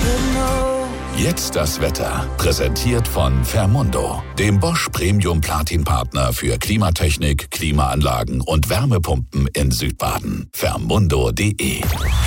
Jetzt das Wetter. Präsentiert von Fermundo, dem Bosch Premium Platin Partner für Klimatechnik, Klimaanlagen und Wärmepumpen in Südbaden. Fermundo.de.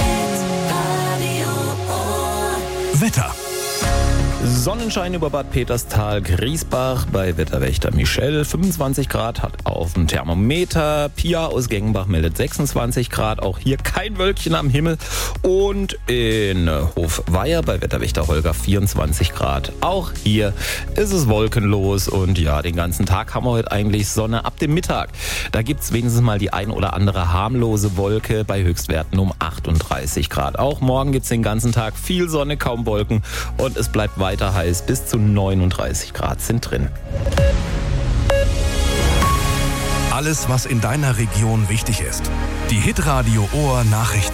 Wetter. Sonnenschein über Bad Peterstal, Griesbach bei Wetterwächter Michelle. 25 Grad hat auf dem Thermometer. Pia aus Gengenbach meldet 26 Grad. Auch hier kein Wölkchen am Himmel. Und in Hofweier bei Wetterwächter Holger 24 Grad. Auch hier ist es wolkenlos. Und ja, den ganzen Tag haben wir heute eigentlich Sonne ab dem Mittag. Da gibt's wenigstens mal die ein oder andere harmlose Wolke bei Höchstwerten um 38 Grad. Auch morgen gibt's den ganzen Tag viel Sonne, kaum Wolken. Und es bleibt weiter heiß, bis zu 39 Grad sind drin. Alles, was in deiner Region wichtig ist. Die Hitradio Ohr Nachrichten.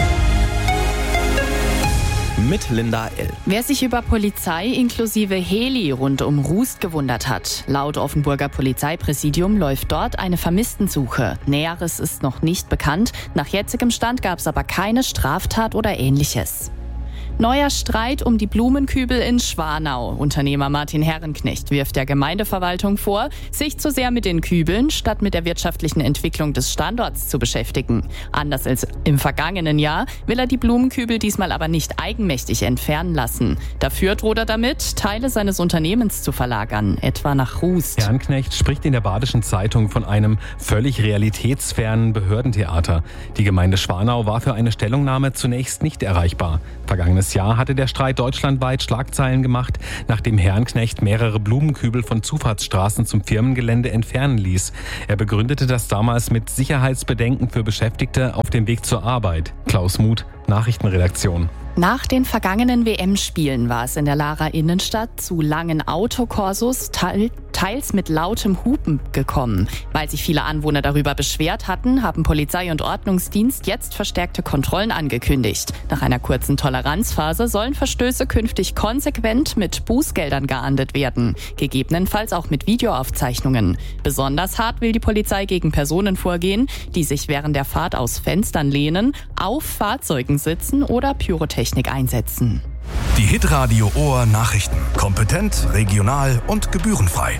Mit Linda L. Wer sich über Polizei inklusive Heli rund um Rust gewundert hat. Laut Offenburger Polizeipräsidium läuft dort eine Vermisstensuche. Näheres ist noch nicht bekannt. Nach jetzigem Stand gab es aber keine Straftat oder Ähnliches. Neuer Streit um die Blumenkübel in Schwanau. Unternehmer Martin Herrenknecht wirft der Gemeindeverwaltung vor, sich zu sehr mit den Kübeln statt mit der wirtschaftlichen Entwicklung des Standorts zu beschäftigen. Anders als im vergangenen Jahr will er die Blumenkübel diesmal aber nicht eigenmächtig entfernen lassen. Dafür droht er damit, Teile seines Unternehmens zu verlagern, etwa nach Rust. Herrenknecht spricht in der Badischen Zeitung von einem völlig realitätsfernen Behördentheater. Die Gemeinde Schwanau war für eine Stellungnahme zunächst nicht erreichbar. Vergangenes Jahr hatte der Streit deutschlandweit Schlagzeilen gemacht, nachdem Herrenknecht mehrere Blumenkübel von Zufahrtsstraßen zum Firmengelände entfernen ließ. Er begründete das damals mit Sicherheitsbedenken für Beschäftigte auf dem Weg zur Arbeit. Klaus Muth, Nachrichtenredaktion. Nach den vergangenen WM-Spielen war es in der Lahrer Innenstadt zu langen Autokorsos, teils mit lautem Hupen gekommen. Weil sich viele Anwohner darüber beschwert hatten, haben Polizei und Ordnungsdienst jetzt verstärkte Kontrollen angekündigt. Nach einer kurzen Toleranzphase sollen Verstöße künftig konsequent mit Bußgeldern geahndet werden, gegebenenfalls auch mit Videoaufzeichnungen. Besonders hart will die Polizei gegen Personen vorgehen, die sich während der Fahrt aus Fenstern lehnen, auf Fahrzeugen sitzen oder Pyrotechnik einsetzen. Die Hitradio Ohr Nachrichten. Kompetent, regional und gebührenfrei.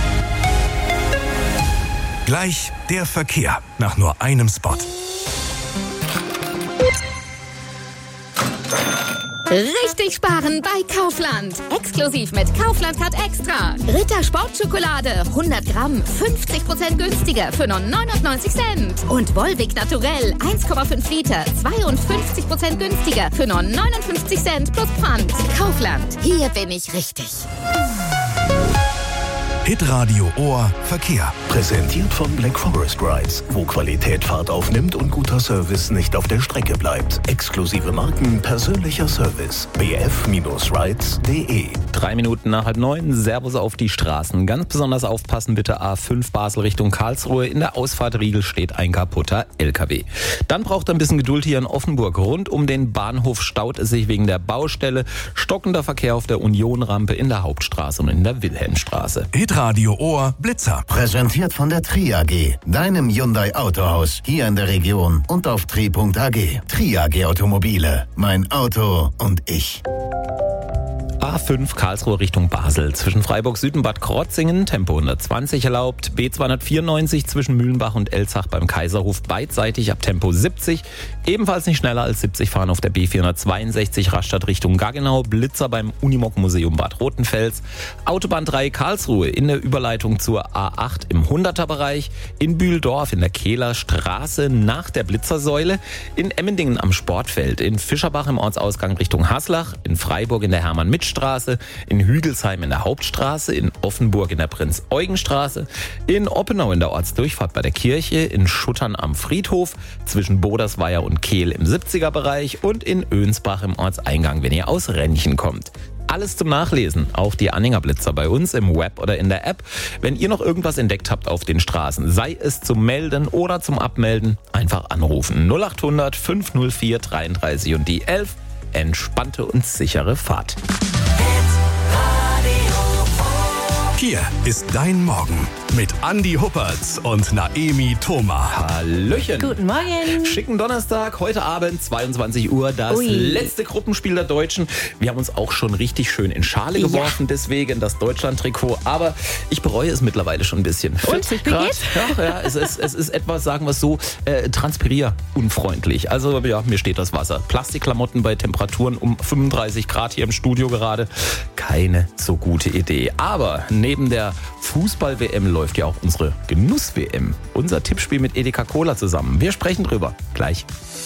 Gleich der Verkehr nach nur einem Spot. Richtig sparen bei Kaufland. Exklusiv mit Kaufland Card Extra. Ritter Sportschokolade 100 Gramm 50% günstiger für nur 99 Cent. Und Volvic Naturell 1,5 Liter 52% günstiger für nur 59 Cent plus Pfand. Kaufland, hier bin ich richtig. Hitradio Ohr Verkehr. Präsentiert von Black Forest Rides, wo Qualität Fahrt aufnimmt und guter Service nicht auf der Strecke bleibt. Exklusive Marken, persönlicher Service. bf-rides.de. 3 Minuten nach 8:30, Servus auf die Straßen. Ganz besonders aufpassen bitte A5 Basel Richtung Karlsruhe. In der Ausfahrt Riegel steht ein kaputter LKW. Dann braucht ihr ein bisschen Geduld hier in Offenburg. Rund um den Bahnhof staut es sich wegen der Baustelle. Stockender Verkehr auf der Unionrampe in der Hauptstraße und in der Wilhelmstraße. Hitradio Ohr Blitzer. Präsentiert von der Tri AG, deinem Hyundai Autohaus, hier in der Region und auf tri.ag. Tri AG Automobile, mein Auto und ich. A5 Karlsruhe Richtung Basel. Zwischen Freiburg Süd und Bad Krotzingen Tempo 120 erlaubt. B294 zwischen Mühlenbach und Elzach beim Kaiserhof beidseitig ab Tempo 70. Ebenfalls nicht schneller als 70 fahren auf der B462 Rastatt Richtung Gaggenau. Blitzer beim Unimog Museum Bad Rotenfels. Autobahn 3 Karlsruhe in der Überleitung zur A8 im 100er-Bereich. In Bühldorf in der Kehler Straße nach der Blitzersäule. In Emmendingen am Sportfeld. In Fischerbach im Ortsausgang Richtung Haslach. In Freiburg in der Hermann-Mitt-Straße. In Hügelsheim in der Hauptstraße. In Offenburg in der Prinz-Eugen-Straße. In Oppenau in der Ortsdurchfahrt bei der Kirche. In Schuttern am Friedhof. Zwischen Bodersweier und Kehl im 70er-Bereich. Und in Önsbach im Ortseingang, wenn ihr aus Rennchen kommt. Alles zum Nachlesen, auch die Anhängerblitzer bei uns im Web oder in der App. Wenn ihr noch irgendwas entdeckt habt auf den Straßen, sei es zum Melden oder zum Abmelden, einfach anrufen. 0800 504 33 und die 11. Entspannte und sichere Fahrt. Hier ist dein Morgen mit Andi Huppertz und Naemi Thoma. Hallöchen. Guten Morgen. Schicken Donnerstag, heute Abend, 22 Uhr, das letzte Gruppenspiel der Deutschen. Wir haben uns auch schon richtig schön in Schale geworfen, deswegen das Deutschland-Trikot. Aber ich bereue es mittlerweile schon ein bisschen. 40 Grad. Ja, es ist etwas, sagen wir es so, transpirierunfreundlich. Also ja, mir steht das Wasser. Plastikklamotten bei Temperaturen um 35 Grad hier im Studio gerade. Keine so gute Idee. Aber neben der Fußball-WM läuft ja auch unsere Genuss-WM. Unser Tippspiel mit Edeka Cola zusammen. Wir sprechen drüber. Gleich.